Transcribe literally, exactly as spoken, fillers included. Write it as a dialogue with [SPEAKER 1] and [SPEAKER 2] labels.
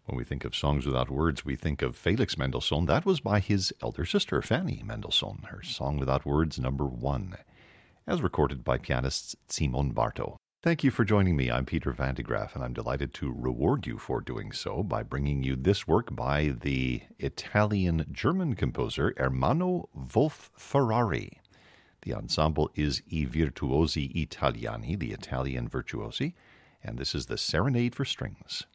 [SPEAKER 1] When we think of songs without words, we think of Felix Mendelssohn. That was by his elder sister, Fanny Mendelssohn, her Song Without Words number one, as recorded by pianist Simon Barto. Thank you for joining me. I'm Peter Van de Graaff, and I'm delighted to reward you for doing so by bringing you this work by the Italian-German composer Ermanno Wolf Ferrari. The ensemble is I Virtuosi Italiani, the Italian virtuosi, and this is the Serenade for Strings.